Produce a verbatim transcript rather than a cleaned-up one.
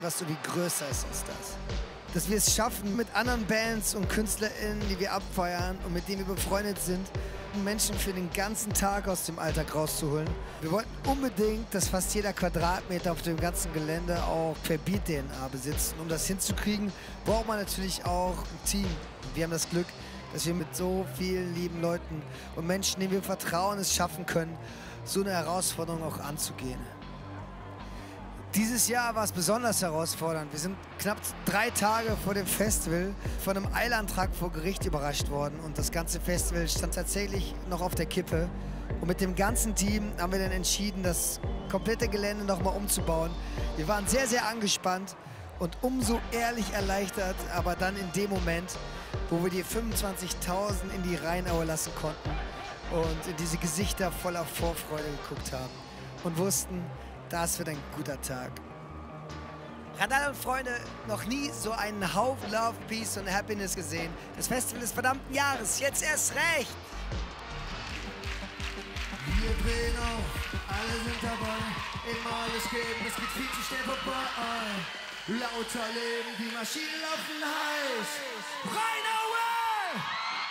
was so wie größer ist als das. Dass wir es schaffen, mit anderen Bands und KünstlerInnen, die wir abfeiern und mit denen wir befreundet sind, Menschen für den ganzen Tag aus dem Alltag rauszuholen. Wir wollten unbedingt, dass fast jeder Quadratmeter auf dem ganzen Gelände auch per Beat-D N A besitzt. Um das hinzukriegen, braucht man natürlich auch ein Team. Wir haben das Glück, dass wir mit so vielen lieben Leuten und Menschen, denen wir vertrauen, es schaffen können, so eine Herausforderung auch anzugehen. Dieses Jahr war es besonders herausfordernd. Wir sind knapp drei Tage vor dem Festival von einem Eilantrag vor Gericht überrascht worden. Und das ganze Festival stand tatsächlich noch auf der Kippe. Und mit dem ganzen Team haben wir dann entschieden, das komplette Gelände nochmal umzubauen. Wir waren sehr, sehr angespannt und umso ehrlich erleichtert, aber dann in dem Moment, wo wir die fünfundzwanzigtausend in die Rheinaue lassen konnten und in diese Gesichter voller Vorfreude geguckt haben und wussten, das wird ein guter Tag. Randall und Freunde, noch nie so einen Hauch Love, Peace und Happiness gesehen. Das Festival des verdammten Jahres, jetzt erst recht! Wir drehen auf, alle sind dabei, immer alles geben, es geht viel zu schnell vorbei. Lauter Leben, die Maschinen laufen heiß. Rheinaue!